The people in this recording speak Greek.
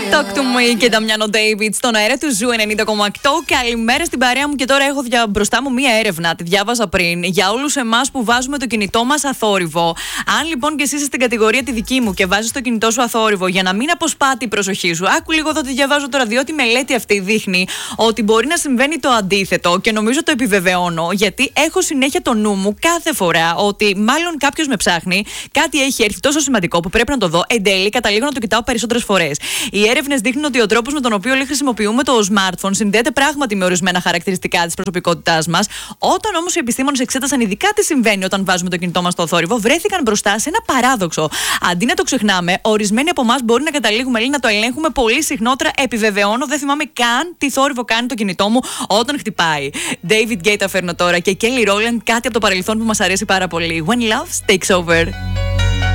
Talk to me και Νταμιάνο David στον αέρα του Ζου 90,8. Καλημέρα στην παρέα μου και τώρα έχω μπροστά μου μία έρευνα. Τη διάβαζα πριν. Για όλους εμάς που βάζουμε το κινητό μας αθόρυβο. Αν λοιπόν και εσύ είσαι στην κατηγορία τη δική μου και βάζεις το κινητό σου αθόρυβο για να μην αποσπάται η προσοχή σου, άκου λίγο εδώ τι διαβάζω τώρα, διότι η μελέτη αυτή δείχνει ότι μπορεί να συμβαίνει το αντίθετο και νομίζω το επιβεβαιώνω, γιατί έχω συνέχεια το νου μου κάθε φορά ότι μάλλον κάποιος με ψάχνει, κάτι έχει έρθει τόσο σημαντικό που πρέπει να το δω. Εν τέλει, καταλήγω να το κοιτάω περισσότερες φορές. Οι έρευνες δείχνουν ότι ο τρόπος με τον οποίο χρησιμοποιούμε το smartphone συνδέεται πράγματι με ορισμένα χαρακτηριστικά της προσωπικότητάς μας. Όταν όμως οι επιστήμονες εξέτασαν ειδικά τι συμβαίνει όταν βάζουμε το κινητό μας στο θόρυβο, βρέθηκαν μπροστά σε ένα παράδοξο. Αντί να το ξεχνάμε, ορισμένοι από εμάς μπορεί να καταλήγουμε να το ελέγχουμε πολύ συχνότερα. Επιβεβαιώνω, δεν θυμάμαι καν τι θόρυβο κάνει το κινητό μου όταν χτυπάει. David Guetta φέρνω τώρα και Kelly Rowland, κάτι από το παρελθόν που μας αρέσει πάρα πολύ. When love takes over.